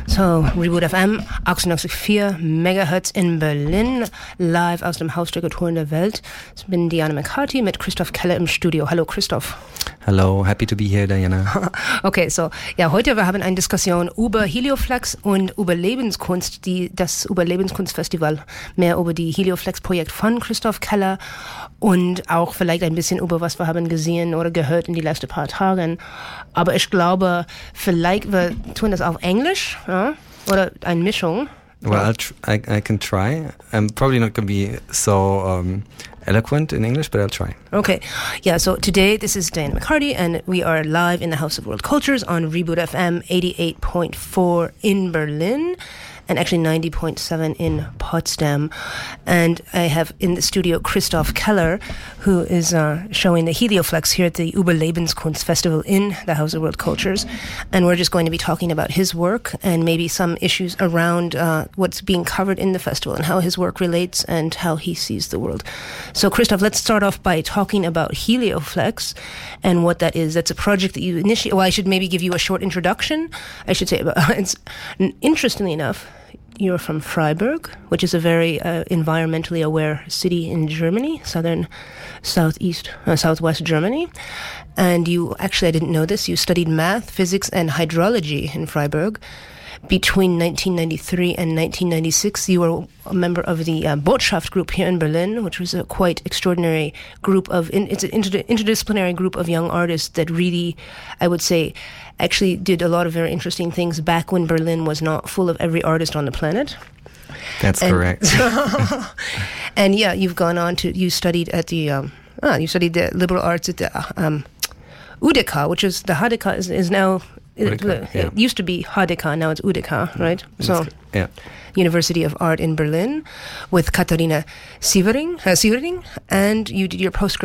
So, Reboot FM, 98,4 Megahertz in Berlin, live aus dem Haus der Kulturen der Welt. Ich bin Diana McCarthy mit Christoph Keller im Studio. Hallo Christoph. Hello, happy to be here, Diana. Okay, so, ja, heute wir haben eine Diskussion über Helioflex und über Lebenskunst, das Überlebenskunstfestival. Mehr über die Helioflex-Projekt von Christoph Keller und auch vielleicht ein bisschen über was wir haben gesehen oder gehört in die letzten paar Tagen. Aber ich glaube, vielleicht wir tun das auf Englisch, ja? Oder eine Mischung. Well, I can try. I'm probably not going to be so eloquent in English, but I'll try. Okay. Yeah, so today this is Diana McCarty and we are live in the House of World Cultures on Reboot FM 88.4 in Berlin and actually 90.7 in Potsdam. And I have in the studio Christoph Keller, who is showing the Helioflex here at the Überlebenskunst Festival in the House of World Cultures. And we're just going to be talking about his work and maybe some issues around what's being covered in the festival and how his work relates and how he sees the world. So Christoph, let's start off by talking about Helioflex and what that is. That's a project that you initiated. Well, I should maybe give you a short introduction. I should say, it's interestingly enough, you're from Freiburg, which is a very environmentally aware city in Germany, southwest Germany. And you, actually I didn't know this, you studied math, physics, and hydrology in Freiburg. Between 1993 and 1996, you were a member of the Botschaft group here in Berlin, which was a quite extraordinary group of, it's an interdisciplinary group of young artists that really, I would say, actually did a lot of very interesting things back when Berlin was not full of every artist on the planet. That's correct. And yeah, you've gone on to, you studied at the, you studied the liberal arts at the UDK, which is, the HDK is now, it used to be HDK, now it's UDK, right? So, yeah. University of Art in Berlin with Katharina Sievering, and you did your postgrad